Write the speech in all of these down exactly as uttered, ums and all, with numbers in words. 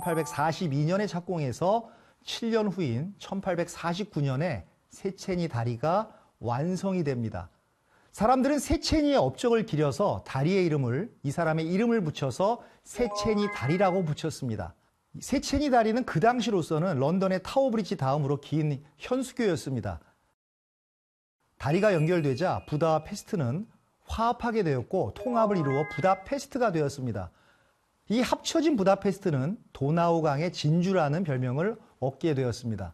천팔백사십이 년에 착공해서 칠 년 후인 천팔백사십구 년에 세첸이 다리가 완성이 됩니다. 사람들은 세첸이의 업적을 기려서 다리의 이름을 이 사람의 이름을 붙여서 세첸이 다리라고 붙였습니다. 세첸이 다리는 그 당시로서는 런던의 타워브리지 다음으로 긴 현수교였습니다. 다리가 연결되자 부다페스트는 화합하게 되었고 통합을 이루어 부다페스트가 되었습니다. 이 합쳐진 부다페스트는 도나우강의 진주라는 별명을 얻게 되었습니다.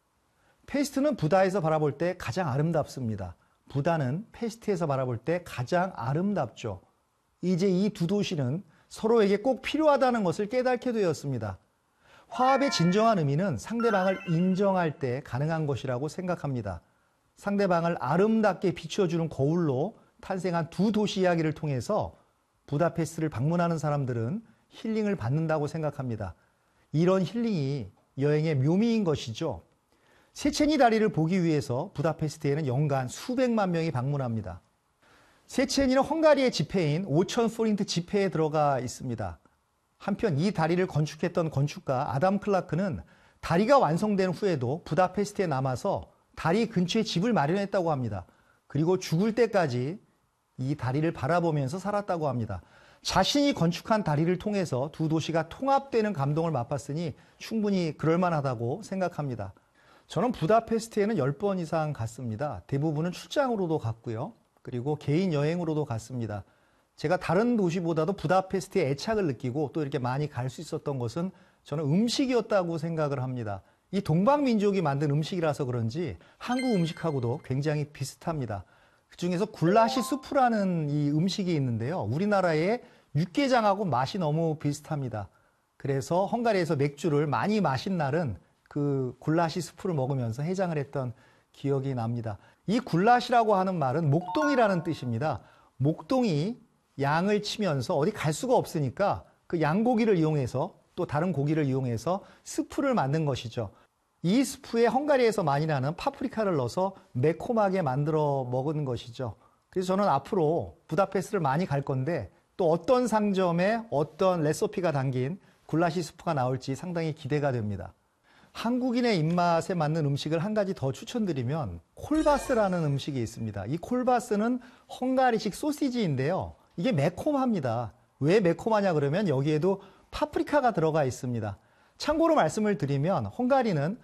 페스트는 부다에서 바라볼 때 가장 아름답습니다. 부다는 페스트에서 바라볼 때 가장 아름답죠. 이제 이 두 도시는 서로에게 꼭 필요하다는 것을 깨닫게 되었습니다. 화합의 진정한 의미는 상대방을 인정할 때 가능한 것이라고 생각합니다. 상대방을 아름답게 비춰주는 거울로 탄생한 두 도시 이야기를 통해서 부다페스트를 방문하는 사람들은 힐링을 받는다고 생각합니다. 이런 힐링이 여행의 묘미인 것이죠. 세첸이 다리를 보기 위해서 부다페스트에는 연간 수백만 명이 방문합니다. 세첸이는 헝가리의 지폐인 오천 포린트 지폐에 들어가 있습니다. 한편 이 다리를 건축했던 건축가 아담 클라크는 다리가 완성된 후에도 부다페스트에 남아서 다리 근처에 집을 마련했다고 합니다. 그리고 죽을 때까지 이 다리를 바라보면서 살았다고 합니다. 자신이 건축한 다리를 통해서 두 도시가 통합되는 감동을 맛봤으니 충분히 그럴만하다고 생각합니다. 저는 부다페스트에는 열 번 이상 갔습니다. 대부분은 출장으로도 갔고요. 그리고 개인 여행으로도 갔습니다. 제가 다른 도시보다도 부다페스트에 애착을 느끼고 또 이렇게 많이 갈 수 있었던 것은 저는 음식이었다고 생각을 합니다. 이 동방민족이 만든 음식이라서 그런지 한국 음식하고도 굉장히 비슷합니다. 그중에서 굴라시 수프라는 이 음식이 있는데요. 우리나라의 육개장하고 맛이 너무 비슷합니다. 그래서 헝가리에서 맥주를 많이 마신 날은 그 굴라시 수프를 먹으면서 해장을 했던 기억이 납니다. 이 굴라시라고 하는 말은 목동이라는 뜻입니다. 목동이 양을 치면서 어디 갈 수가 없으니까 그 양고기를 이용해서 또 다른 고기를 이용해서 스프를 만든 것이죠. 이 스프에 헝가리에서 많이 나는 파프리카를 넣어서 매콤하게 만들어 먹은 것이죠. 그래서 저는 앞으로 부다페스트를 많이 갈 건데 또 어떤 상점에 어떤 레시피가 담긴 굴라시 스프가 나올지 상당히 기대가 됩니다. 한국인의 입맛에 맞는 음식을 한 가지 더 추천드리면 콜바스라는 음식이 있습니다. 이 콜바스는 헝가리식 소시지인데요. 이게 매콤합니다. 왜 매콤하냐 그러면 여기에도 파프리카가 들어가 있습니다. 참고로 말씀을 드리면 헝가리는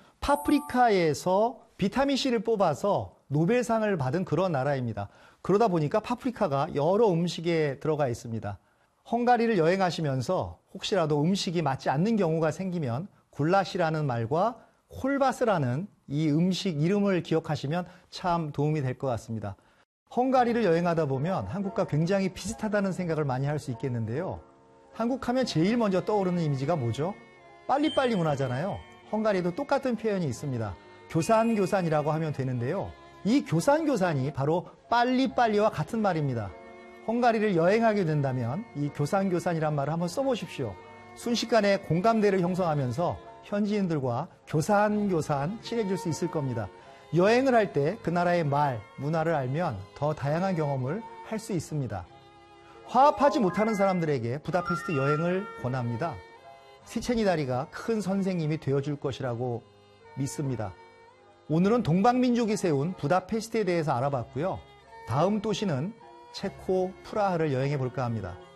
파프리카에서 비타민C를 뽑아서 노벨상을 받은 그런 나라입니다. 그러다 보니까 파프리카가 여러 음식에 들어가 있습니다. 헝가리를 여행하시면서 혹시라도 음식이 맞지 않는 경우가 생기면 굴라시라는 말과 콜바스라는 이 음식 이름을 기억하시면 참 도움이 될 것 같습니다. 헝가리를 여행하다 보면 한국과 굉장히 비슷하다는 생각을 많이 할 수 있겠는데요. 한국 하면 제일 먼저 떠오르는 이미지가 뭐죠? 빨리빨리 문화잖아요. 헝가리에도 똑같은 표현이 있습니다. 교산교산이라고 하면 되는데요. 이 교산교산이 바로 빨리빨리와 같은 말입니다. 헝가리를 여행하게 된다면 이 교산교산이란 말을 한번 써보십시오. 순식간에 공감대를 형성하면서 현지인들과 교산교산 친해질 수 있을 겁니다. 여행을 할 때 그 나라의 말, 문화를 알면 더 다양한 경험을 할 수 있습니다. 화합하지 못하는 사람들에게 부다페스트 여행을 권합니다. 세첸이 다리가 큰 선생님이 되어줄 것이라고 믿습니다. 오늘은 동방민족이 세운 부다페스트에 대해서 알아봤고요. 다음 도시는 체코 프라하를 여행해 볼까 합니다.